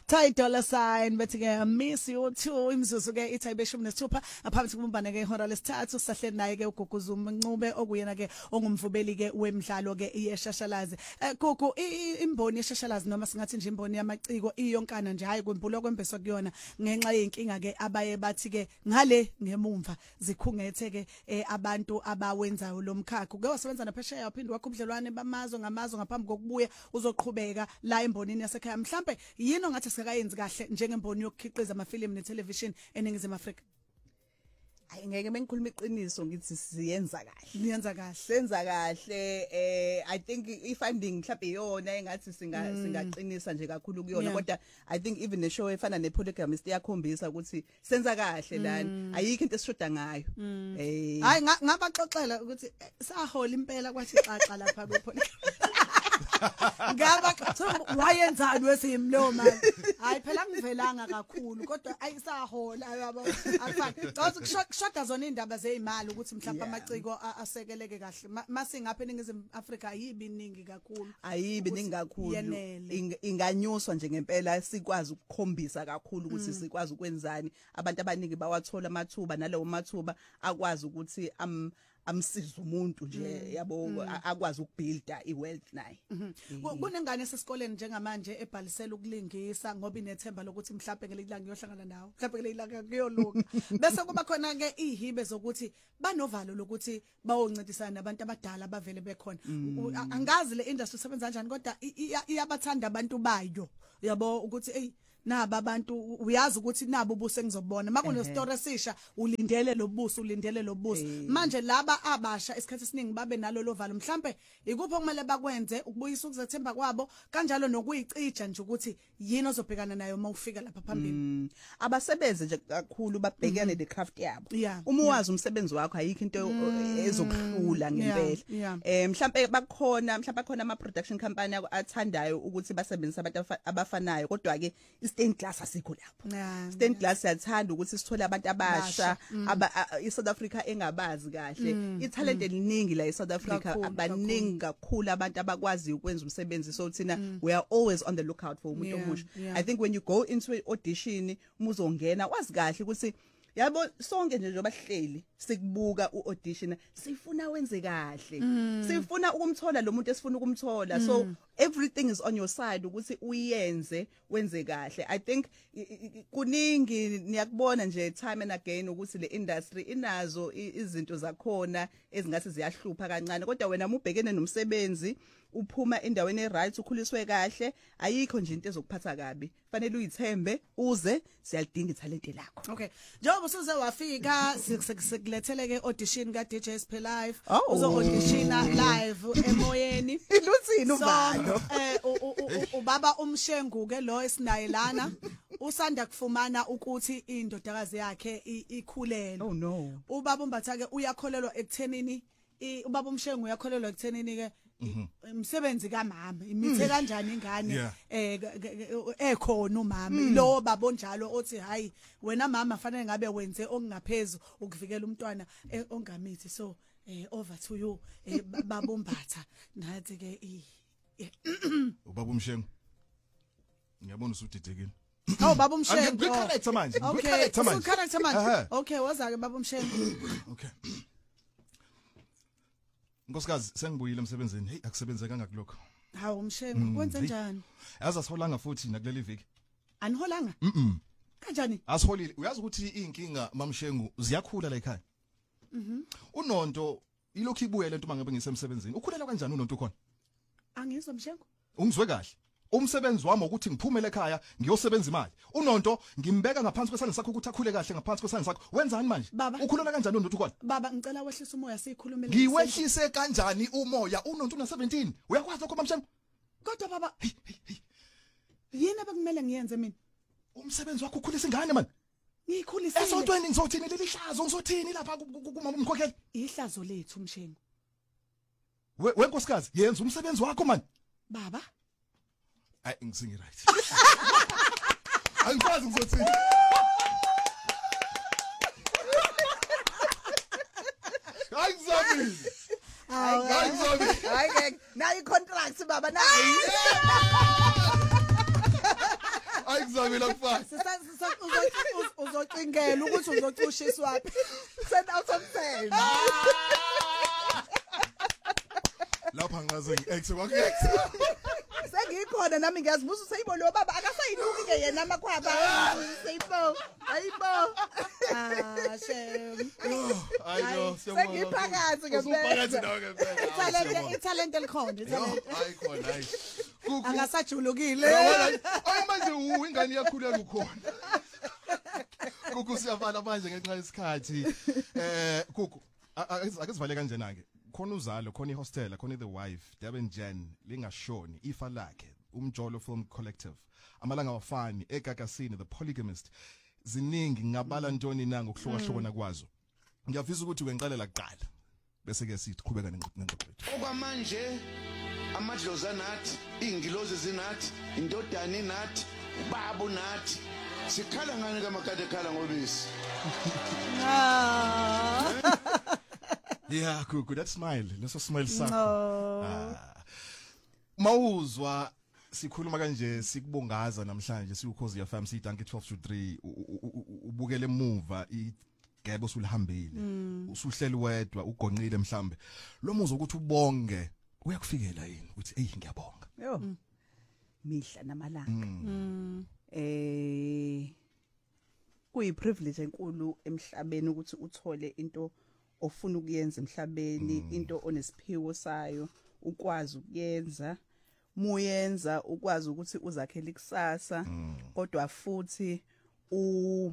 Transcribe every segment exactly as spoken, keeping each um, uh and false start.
Ty Dolla Sign bethi ke miss you too imzuzu ke ithi ayibeshumi nesithupha ngaphambi kokumbana ke ihora lesithathu sahleli naye ke uGuguzuma Ncube okuyena ke ongumvubeli ke wemidlalo ke yeshashalazi Gugu imboni yeshashalazi noma singathi nje imboni yamaciko iyonkana nje hayi kwempulo kwembeswa kuyona ngenxa yenkinga ke abaye bathi ke ngale ngemumva zikhungethe ke abantu abawenzayo lomkhakha ke wasebenza naphesheya uphinde wakho ubudlelwane bamazwe ngamazwe ngaphambi kokubuya uzoqhubeka la embonini yasekhaya mhlambe yini ongathi sikayenzi kahle njengemboni yokukhiqiza amafilimu netelevision eningizimu Afrika Hayi ngeke bengikhuluma iqiniso ngithi siyenza kahle niyenza kahle senza kahle eh I think ifunding mhlawumbe iyona engathi singa singaqinisa nje kakhulu kuyona kodwa I think even the show efana nePolygamist iyakhombisa ukuthi senza kahle lana ayikho into esishoda ngayo eh hayi ngabaxoxela ukuthi sahola impela kwathi xaxa lapha kwePolygamist ngaba wayenzani wesimlo manje hayi phela ngivelanga kakhulu kodwa ayisahola yabo afani cause kushoda zona indaba zeimali ukuthi mhlawumbe amaciko asekeleke kahle masingapha eningizimu Afrika ayibi ningi kakhulu ayibi ningi kakhulu inganyuswa nje ngempela sikwazi ukukhombisa kakhulu ukuthi sikwazi ukwenzani abantu abaningi bawathola amathuba nalawo mathuba akwazi ukuthi am amsiza umuntu nje yabo akwazi ukubuilda iwealth naye kunengane esesikoleni njengamanje ebhalisela ukulingisa ngoba inethemba lokuthi mhlawumbe ngelilanga iyohlangana nawo mhlawumbe ngelilanga kuyoluka bese kuba khona ke ihibe zokuthi banovalo lokuthi bawoncintisana nabantu abadala abavele bekhona angazi le industry isebenza kanjani kodwa iyabathanda abantu bayo yabo ukuthi hey naba abantu uyazi ukuthi nabo ubuse ngizobona makune story esisha ulindele lobuso ulindele lobuso manje laba abasha isikhathi esiningi babe nalo lovalo mhlambe ikuphi okumele bakwenze ukubuyisa ukuzethemba kwabo kanjalo nokuyicija nje ukuthi yini ozobhekana nayo mawufika lapha phambili abasebenze nje kakhulu babhekane ne craft yabo uma wazi umsebenzi wakho ayikho into ezokuhlula ngempela eh mhlambe bakhona mhlambe bakhona ama production company athandayo ukuthi basebenzise abantu abafanayo kodwa ke stained glass asikho lapho stained glass yathanda ukuthi sithole abantu abasha aba iSouth Africa engabazi kahle italent eliningi la eSouth Africa abaningi kakhulu abantu abakwazi ukwenza umsebenzi so thina we are always on the lookout for umuntu omusha I think when you go into an audition umuzongena wazi kahle ukuthi yabo sonke nje njoba sihleli sikubuka uaudition sifuna wenze kahle sifuna ukumthola lo muntu esifuna ukumthola so everything is on your side ukuthi uyenze wenze kahle I think kuningi niyakubona nje time and again ukuthi le industry inazo izinto zakhona ezingase ziyahlupha kancane kodwa wena ubhekene nomsebenzi uphuma endaweni eright ukhuliswe kahle ayikho nje into ezokuphatha kabi fanele uyithembe uze siyalidinga italent lakho okay njengoba usuze wafika sikulethele ke audition ka D J S P Live uzo auditiona live emoyeni luthini uvalo eh ubaba umshengu ke lo esinaye lana usanda kufumana ukuthi indodakazi yakhe ikhulelwe oh no ubaba umbatha ke uyakholelwa ekuthenini ubaba umshengu uyakholelwa ekuthenini ke umsebenzi kaMama imithe kanjani ingane eh ekhona umama lo babo njalo othi hayi wena mama fanele ngabe wenze okungaphezulu ukuvikela umntwana ongamithi so eh over to you babombatha nathi ke ubaba umshengu ngiyabona usudidekile oh baba umshengu ngikukhaletha manje okay ngikukhaletha manje okay waza ke baba umshengu okay Nkosikazi sengibuyile emsebenzini hey akusebenzekanga kulokho hawo umshengu kwenze njani yazi asiholanga futhi nakuleli viki aniholanga mhm kanjani asiholile uyazi ukuthi inkinga mamshengu ziyakhula la ekhaya mhm unonto ilokhu ibuye lento mangabe ngisemsebenzini ukhulela kanjani unonto khona angizwa mshengu ungizwe kahle umsebenzi wami ukuthi ngiphumele ekhaya ngiyosebenza imali unonto ngimbeka ngaphansi kwesandla sakho ukuthi akhule kahle ngaphansi kwesandla sakho wenzani manje ukhulela kanjani unonto khona baba ngicela wehlisa umoya sikhulumele ngiwehlise kanjani umoya unonto una seventeen uyakwazi lokho mamshengu kodwa baba yini abekumele ngiyenze mina umsebenzi wakho ukhulisa ingane man ngikhulisile esontweni ngizothini leli hlazo ngizothini lapha kuma umkhokheli ihlazo lethu mshengu wenkosikazi yenza umsebenzi wakho man baba ay ngisingi right angikwazi ngizothini ayizami ayizami hayi nayi contract baba nayi ayizami ngizamela kufana uzocingela ukuthi uzocushiswa wapi send out of ten lapha ngaze ngi-ex kwak-ex sengikhona nami ngiyazibuza useyibo lo baba akasayinuki ke yena amakhwaba seyibo ayibo ah shem ayo sengiphakathi ngempela talent italent elikhona italent ayikhona hayi angasajulukile ayi manje ingane yakhulela ukhona kuku siyavala manje ngenxa yesikhathi eh kuku akuzivale kanjena ke khona uzalo khona ihostel khona the wife Durban Jen lingashoni ifa lakhe umjolo film collective amalanga wafani eGagasini the polygamist ziningi ngabala ntoni na ngokuhlukahlukana kwazo ngiyafisa ukuthi wenqalela kuqala bese ke siqhubeka nengxoxo yethu okwamanje amadlozi anathi ingilozi zinathi indodana inathi ubaba nathi sikhala ngani kamakade ekhala ngobisi yeah kuku that smile leso smile sakho ah mawuzwa sikhuluma kanje sikubongaza namhlanje sikukhozi ya family sidanke twelve to three ubukele emuva igebe usulihambile usuhleli wedwa ugonqile mhlambe lo muzo ukuthi ubonge uyakufikela yini uthi hey ngiyabonga yo mihla namalanga eh kuyi privilege enkulu emhlabeni ukuthi uthole into ofuna ukuyenza emhlabeni into onesiphiwo sayo ukwazi ukuyenza muyenza ukwazi ukuthi uzakhele ikusasa kodwa futhi u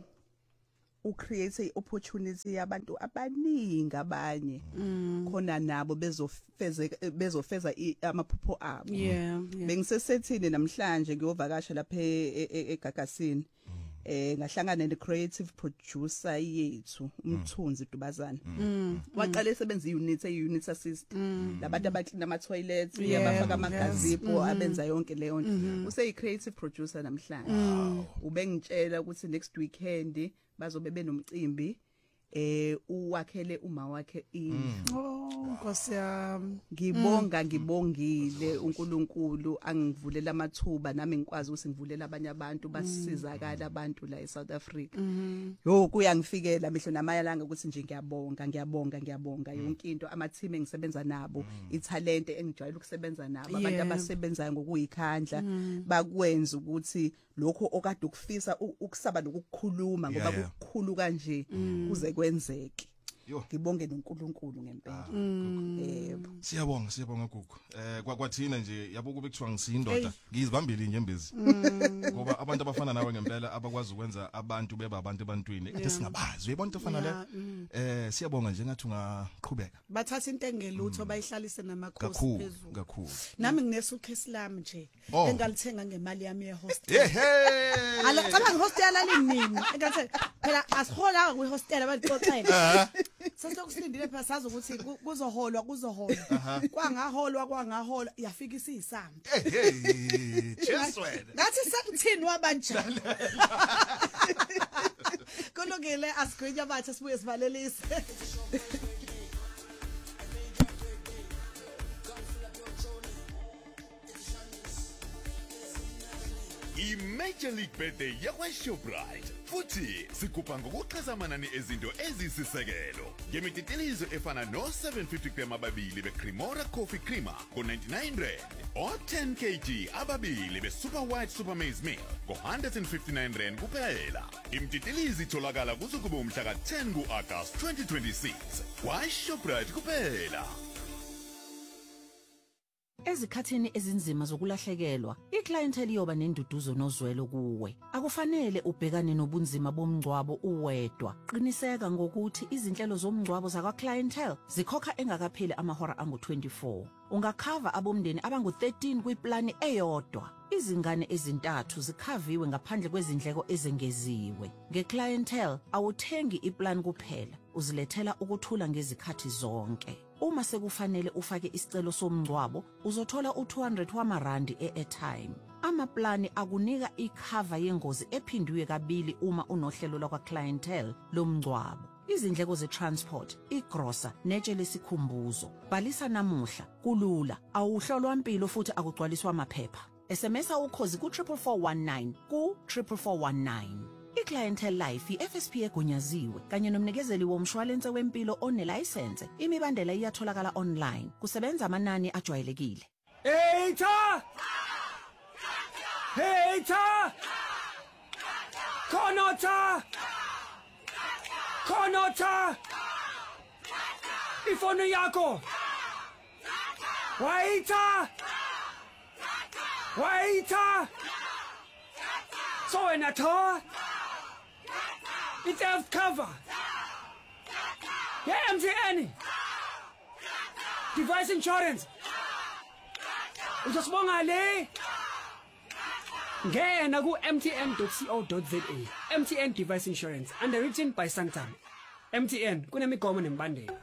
ucreate opportunity yabantu abaningi abanye khona nabo bezofeza bezofeza amaphupho abo bengisesethini namhlanje ngiyovakasha lapha eGagasini eh ngahlangana ne creative producer yethu umthunzi Dubazana waqala esebenza iunit eunit assist labantu abaclean ama toilets yabafaka amagazipo abenza yonke leyo nto useyi creative producer namhlanje ubengitshela ukuthi next weekend bazobe benomcimbi eh uwakhele uma wakhe indlu oh Nkosi yami ngibonga ngibongile uNkulunkulu angivulela amathuba nami ngikwazi ukuthi ngivulela abanye abantu basizakala abantu la eSouth Africa yo kuyangifikela mihlo namayalanga ukuthi nje ngiyabonga ngiyabonga ngiyabonga yonke into ama team engisebenza nabo italent engijwayele ukusebenza nabo abantu abasebenzayo ngokuyikhandla bakwenza ukuthi lokho okade ukufisa ukusaba nokukhuluma ngoba kukhulu kanje kuze kwenzeke ngibonge noNkulunkulu ngempela yebo siyabonga siyabonga gugu eh kwathina nje yabo kube kuthiwa ngisindoda ngizibambile inyembezi ngoba abantu abafana nawe ngempela abakwazi ukwenza abantu beba abantu ebantwini ekade singabazi uyabona into efana le eh siyabonga nje ngathi ungaqhubeka bathatha into engelutho bayihlalise namakhosi phezulu kakhulu nami nginesuitcase lami nje engalithenga ngemali yami yehostel ehe ala cabanga hostel alinini engathi phela asihola kwi hostel abalixoxela sasiyokusindile phela sazi ukuthi kuzoholwa kuzoholwa kwangaholwa kwangaholwa yafika isisamba hey cheswena ngathi sekuthini wabanjani kulungile asigwinya bathe sibuye sivalelise I-Major League Birthday yakwa-Shoprite futhi sikhupha ngokuxhasa amanani ezinto ezisisekelo ngemititilizo efana no-seven fifty gram ababili be-Cremora Coffee Creamer ngo-ninety-nine rand o-ten kilograms ababili be-Super White Super Maize Meal ngo-one fifty-nine rand kuphela. Imtitilizi itholakala kusukuba umhla ka-ten ku-August twenty twenty-six kwa-Shoprite kuphela. Ezikhathini ezinzima zokulahlekelwa, iclientele iyoba nenduduzo nozwelo kuwe. Akufanele ubhekane nobunzima bomngcwabo uwedwa. Qiniseka ngokuthi izinhlelo zomngcwabo zakwa-clientele zikhokha engakapheli amahora angu twenty-four. Ungakhava abomndeni abangu thirteen kwiplani eyodwa. Izingane ezintathu zikhaviwe ngaphandle kwezindleko ezengeziwe. Nge-clientele awuthengi iplan kuphela, uzilethela ukuthula ngezikhathi zonke. Uma sekufanele ufake isicelo somngcwabo, uzothola u two hundred wamarandi e-airtime. Amaplani akunika ikhava yengozi ephindwe kabili uma unohlelo lakwa-clientele lomngcwabo. Izindleko ze-transport, igrosa, netshe lesikhumbuzo. Bhalisa namuhla, kulula, awuhlolwa impilo futhi akugcwaliswa amaphepha. S M S ukhozi ku four four one nine ku four four one nine. iClientele Life i-F S P egunyaziwe kanye nomnikezeli womshwalense wempilo onelicense. Imibandela iyatholakala online. Kusebenza amanani ajwayelekile. Hey cha! Hey cha! Konota! Konota! Ifoni yako! Waita! Waita! So wena thoa! It's health cover! Yeah, M T N! Device insurance! Uzosibonga le! Ngena ku m t n dot co dot z a. M T N Device Insurance, underwritten by Santam. M T N kunemigomo nembandela.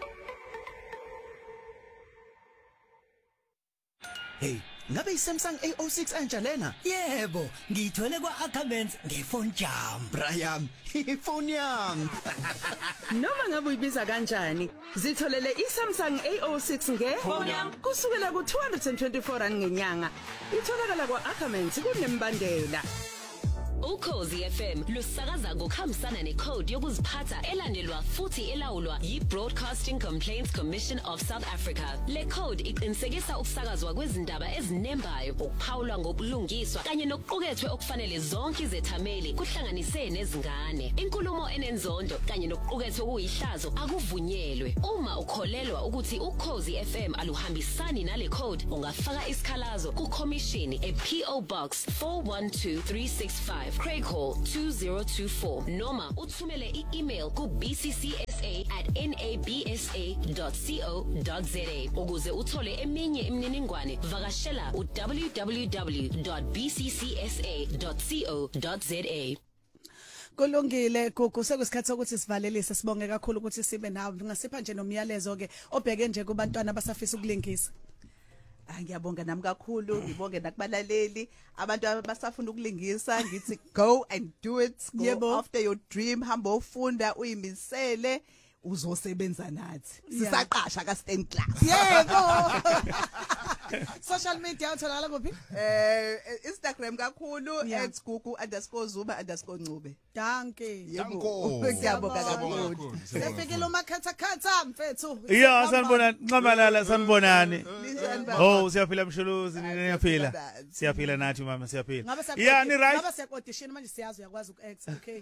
Hey, ngabe iSamsung A O six entsha lena? Yebo, ngiyithole kwa-Ackermans ngefoni jam. Brian, ifoni yami. Noma ngabe uyibiza kanjani, zitholele iSamsung A O six ngefoni yami kusukela ku two hundred twenty-four rand ngenyanga. Itholakala kwa-Ackermans kunembandela. Ukhozi F M lusakaza ngokuhambisana necode yokuziphatha elandelwa futhi elawulwa yi-Broadcasting Complaints Commission of South Africa. Le code iqinisekisa ukusakazwa kwezindaba ezinembayo, ukuphawulwa ngobulungiswa kanye nokuqukethwe okufanele zonke izethameli kuhlanganise nezingane. Inkulumo enenzondo kanye nokuqukethwe okuyihlazo akuvunyelwe. Uma ukholelwa ukuthi Ukhozi F M aluhambisani nale code, ungafaka isikhalazo ku-Commission e-P O Box four one two three six five Craig Hall two zero two four noma uthumele i-email ku b c c s a at n a b s a dot co dot z a. Ukuze uthole eminye imininingwane vakashela u w w w dot b c c s a dot co dot z a. Kulungile Gugu, sekusikhathi ukuthi sivalelise. Sibonge kakhulu ukuthi sibe nawe. Ngasipha nje nomyalezo ke obheke nje kubantwana abasafisa ukulingisa. Ngiyabonga nami kakhulu, ngibonge nakubalaleli abantu abasafuna ukulingisa, ngithi go and do it, go Yebo. After your dream, hamba ufunda uyimisele uzosebenza nathi. Sisaqasha ka stand class. Yebo. Social media utholakala kuphi? Eh Instagram kakhulu at gugu underscore zuma underscore ncube. Danke. Yebo. Ngiyabonga kakhulu. Sefikile umakhatha khatha mfethu. Yeah, sanibona nqamalala sanibonani. Oh, siyaphila mshuluzi niyaphila. Siyaphila nathi mama siyaphila. Yeah, ni right. Ngaba siya audition manje siyazi uyakwazi uku-act, okay?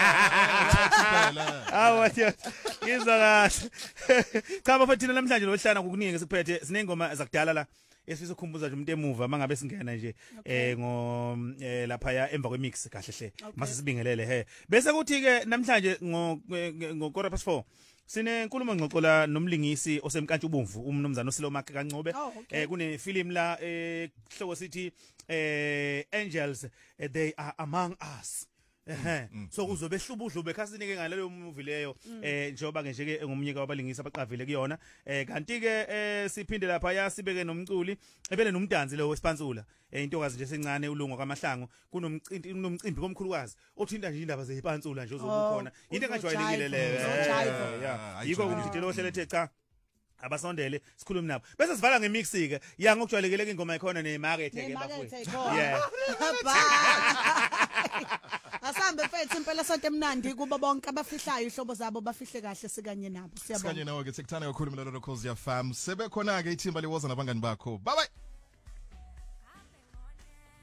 Ah, what you? Ngizwa kahle. Cha bafethina namhlanje lohlana kukuningi sikuphethe sinengoma zakudala la. Esifisa ukukhumbuza nje umuntu emuva mangabe singena nje eh ngo lapha ya emva kwemix kahle hle mase sibingelele he bese kuthi ke namhlanje ngo ngo quarter past four sine nkulumo ngxoxola nomlingisi osemkantshu ubomvu umnumzana uSilomakhe kaNcube eh kune film la eh hloko sithi eh Angels They Are Among Us. Eh so kuzobe hlubudlu bekhasini ke ngalelo movie leyo eh njoba ke nje ke ngomnyika wabalingisi abaqavile kuyona eh kanti ke eh siphinde lapha yasibeke nomculi ebele nomdansi lo wesipansula eh intokazi nje sencane ulungu kwamahlango kunomcimbi kunomcimbi komkhulukazi othinta nje indaba zezipansula nje ozokukhona into engajwayelekile leyo yeah yiko kumdidelo ohlele ethe cha abasondele sikhulume nabo bese sivala ngemix ke ya ngokujwayelekile ingoma ikhona nemarket ke bafowethu yeah Asambe mfethu impela sonke emnandi kuba bonke abafihlayo ihlobo zabo bafihle kahle sikanye nabo. Siyabonga. Sikanye nawe ke sekuthana kakhulu mlalelo Ukhozi F M. Sebe khona ke ithimba liwoza nabangani bakho. Bye bye.